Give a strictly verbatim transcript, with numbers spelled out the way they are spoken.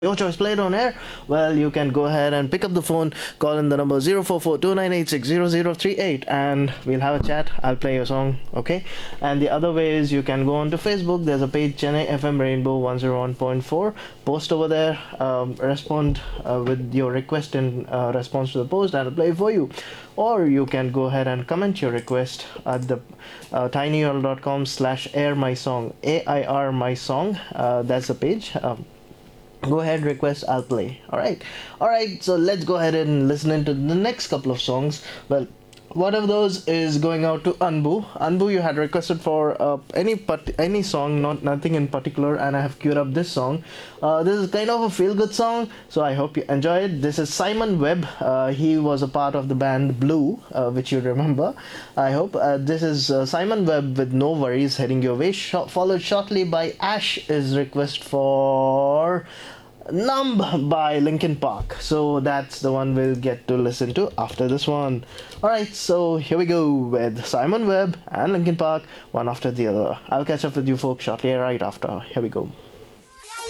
your choice played on air, well, you can go ahead and pick up the phone, call in the number zero four four two nine eight six zero zero three eight, and we'll have a chat. I'll play your song, okay? And the other way is you can go onto Facebook. There's a page, Chennai F M Rainbow one oh one point four. Post over there, um, respond uh, with your request in uh, response to the post, and I'll play it for you. Or you can go ahead and comment your request at the uh, tinyurl.com slash air my song, A I R my song. Uh, that's the page. Um, go ahead, request, I'll play. All right, all right, so let's go ahead and listen into the next couple of songs. Well, one of those is going out to Anbu. Anbu, you had requested for uh, any part- any song, not nothing in particular, and I have queued up this song. Uh, this is kind of a feel good song, so I hope you enjoy it. This is Simon Webb. Uh, he was a part of the band Blue, uh, which you remember, I hope. Uh, this is uh, Simon Webb with No Worries heading your way, sh- followed shortly by Ash is request for Numb by Linkin Park. So that's the one we'll get to listen to after this one. Alright, so here we go with Simon Webb and Linkin Park, one after the other. I'll catch up with you folks shortly right after. Here we go.